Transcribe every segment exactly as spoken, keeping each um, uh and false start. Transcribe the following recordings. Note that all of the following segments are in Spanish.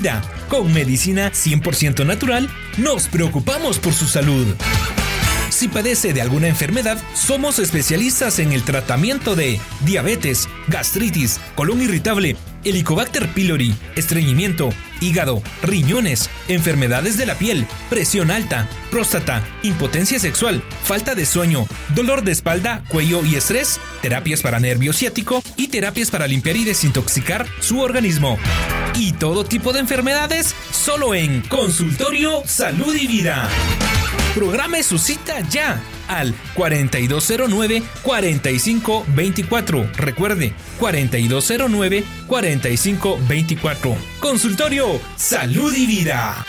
Con medicina cien por ciento natural, nos preocupamos por su salud. Si padece de alguna enfermedad, somos especialistas en el tratamiento de diabetes, gastritis, colon irritable, Helicobacter pylori, estreñimiento, hígado, riñones, enfermedades de la piel, presión alta, próstata, impotencia sexual, falta de sueño, dolor de espalda, cuello y estrés, terapias para nervio ciático y terapias para limpiar y desintoxicar su organismo. Y todo tipo de enfermedades, solo en Consultorio Salud y Vida. Programe su cita ya al cuarenta y dos cero nueve, cuarenta y cinco veinticuatro. Recuerde, cuarenta y dos cero nueve, cuarenta y cinco veinticuatro. Consultorio Salud y Vida.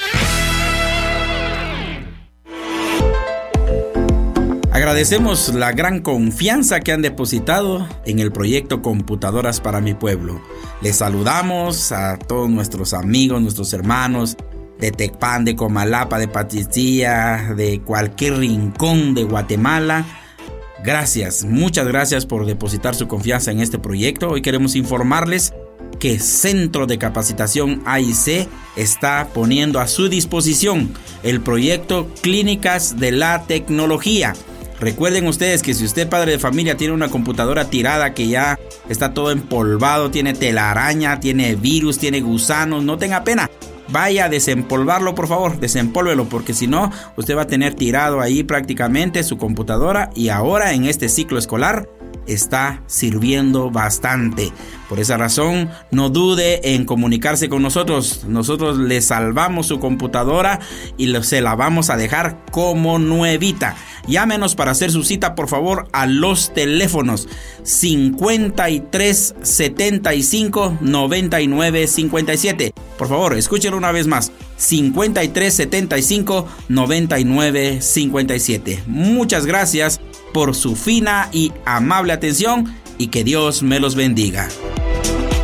Agradecemos la gran confianza que han depositado en el proyecto Computadoras para mi Pueblo. Les saludamos a todos nuestros amigos, nuestros hermanos de Tecpan, de Comalapa, de Paticía, de cualquier rincón de Guatemala. Gracias, muchas gracias por depositar su confianza en este proyecto. Hoy queremos informarles que Centro de Capacitación A I C está poniendo a su disposición el proyecto Clínicas de la Tecnología. Recuerden ustedes que si usted, padre de familia, tiene una computadora tirada que ya está todo empolvado, tiene telaraña, tiene virus, tiene gusanos, no tenga pena. Vaya a desempolvarlo, por favor, desempólvelo, porque si no, usted va a tener tirado ahí prácticamente su computadora y ahora en este ciclo escolar está sirviendo bastante. Por esa razón, no dude en comunicarse con nosotros. Nosotros le salvamos su computadora y lo, se la vamos a dejar como nuevita. Llámenos para hacer su cita, por favor, a los teléfonos cincuenta y tres setenta y cinco noventa y nueve cincuenta y siete. Por favor, escúchenlo una vez más. cincuenta y tres setenta y cinco noventa y nueve cincuenta y siete. Muchas gracias por su fina y amable atención y que Dios me los bendiga.